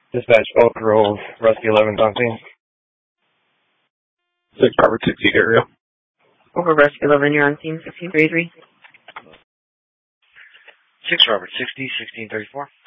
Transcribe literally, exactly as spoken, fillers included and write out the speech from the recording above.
Dispatch Oak Grove, Rusty eleven on scene. six Robert sixty area. Over Rusty eleven, you're on scene, fifteen thirty-three. six Robert sixty, sixteen thirty-four.